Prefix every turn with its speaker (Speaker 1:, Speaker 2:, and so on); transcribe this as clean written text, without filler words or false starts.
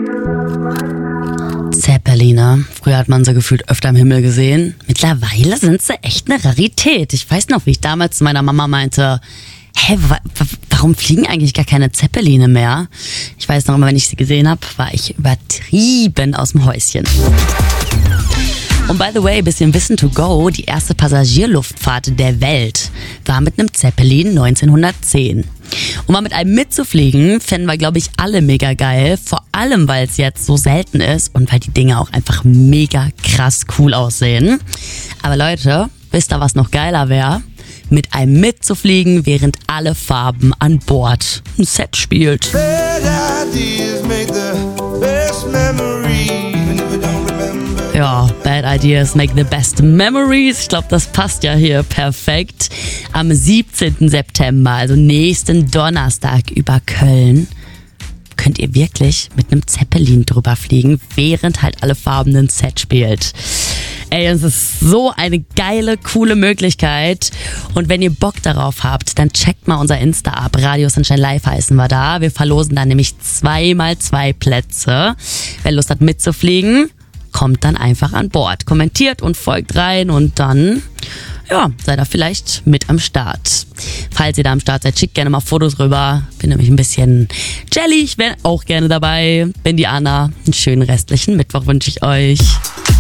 Speaker 1: Zeppeline. Früher hat man sie gefühlt öfter im Himmel gesehen. Mittlerweile sind sie echt eine Rarität. Ich weiß noch, wie ich damals zu meiner Mama meinte, warum fliegen eigentlich gar keine Zeppeline mehr? Ich weiß noch immer, wenn ich sie gesehen habe, war ich übertrieben aus dem Häuschen. Und by the way, bisschen Wissen to go, die erste Passagierluftfahrt der Welt war mit einem Zeppelin 1910. Um mal mit einem mitzufliegen, fänden wir, glaube ich, alle mega geil. Vor allem, weil es jetzt so selten ist und weil die Dinge auch einfach mega krass cool aussehen. Aber Leute, wisst ihr, was noch geiler wäre? Mit einem mitzufliegen, während alle Farben an Bord ein Set spielt. Ja, Bad Ideas make the best memories. Ich glaube, das passt ja hier perfekt. Am 17. September, also nächsten Donnerstag über Köln, könnt ihr wirklich mit einem Zeppelin drüber fliegen, während halt alle Farben ein Set spielt. Ey, es ist so eine geile, coole Möglichkeit. Und wenn ihr Bock darauf habt, dann checkt mal unser Insta ab. Radio Sunshine Live heißen wir da. Wir verlosen da nämlich 2x2 Plätze. Wer Lust hat mitzufliegen, kommt dann einfach an Bord. Kommentiert und folgt rein und dann, ja, seid ihr vielleicht mit am Start. Falls ihr da am Start seid, schickt gerne mal Fotos rüber. Bin nämlich ein bisschen jelly. Ich wäre auch gerne dabei. Bin die Anna. Einen schönen restlichen Mittwoch wünsche ich euch.